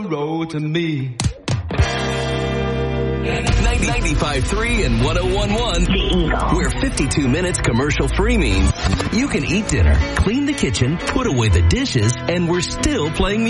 road to me. 95.3 and 101.1, The Eagle. where 52 minutes commercial-free means you can eat dinner, clean the kitchen, put away the dishes, and we're still playing